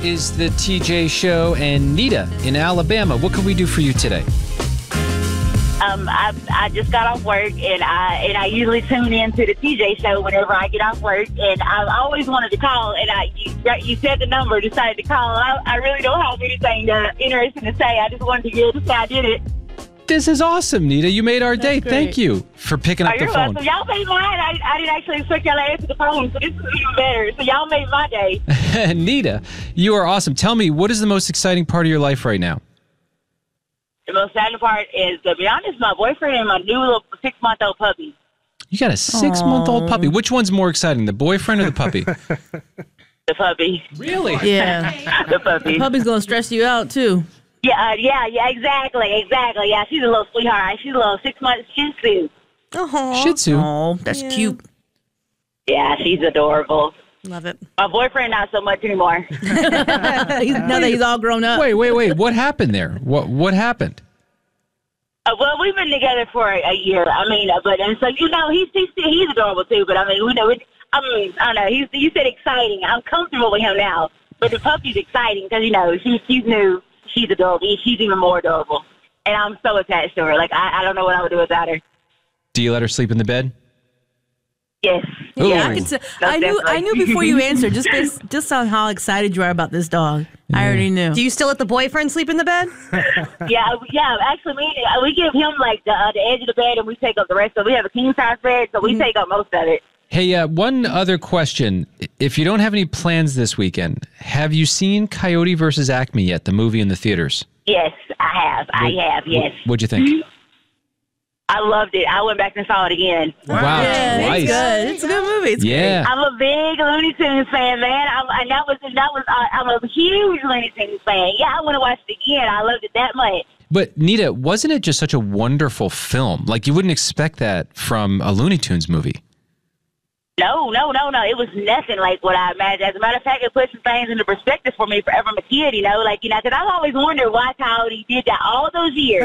Is the TJ Show, and Nita in Alabama. What can we do for you today? I just got off work, and I usually tune in to the TJ Show whenever I get off work, and I always wanted to call, and you said the number, decided to call. I really don't have anything interesting to say. I just wanted to get to say I did it. This is awesome, Nita. You made our day. great. Thank you for picking up the phone. Welcome. Y'all made mine. I didn't actually expect y'all to answer the phone, so this is even better. So y'all made my day. Nita, you are awesome. Tell me, what is the most exciting part of your life right now? The most exciting part is, to be honest, my boyfriend and my new little 6-month-old puppy. You got a 6-month-old puppy. Which one's more exciting, the boyfriend or the puppy? The puppy. Really? Yeah. The puppy. The puppy's going to stress you out, too. Yeah, exactly. Yeah, she's a little sweetheart. She's a little 6-month Shih Tzu. Shih Tzu. Oh, that's cute. Yeah, she's adorable. Love it. My boyfriend, not so much anymore. Now that he's all grown up. Wait. What happened there? What happened? Well, we've been together for a year. I mean, and so he's adorable too. But I mean, I don't know. You said exciting. I'm comfortable with him now, but the puppy's exciting because she's new. She's adorable. She's even more adorable, and I'm so attached to her. Like I don't know what I would do without her. Do you let her sleep in the bed? Yes. Ooh. Yeah, I could say, I knew before you answered, just on how excited you are about this dog. I already knew. Do you still let the boyfriend sleep in the bed? Yeah. Actually, we give him like the edge of the bed, and we take up the rest. So we have a king size bed, so we take up most of it. Hey, one other question. If you don't have any plans this weekend, have you seen Coyote vs. Acme yet, the movie in the theaters? Yes, I have. Yes. What'd you think? I loved it. I went back and saw it again. Wow, Yeah, twice. it's good. It's a good movie. It's Yeah. I'm a big Looney Tunes fan, man. I'm a huge Looney Tunes fan. Yeah, I want to watch it again. I loved it that much. But, Nita, wasn't it just such a wonderful film? Like, you wouldn't expect that from a Looney Tunes movie. No. It was nothing like what I imagined. As a matter of fact, it put some things into perspective for me forever. I'm a kid, because I've always wondered why Coyote did that all those years.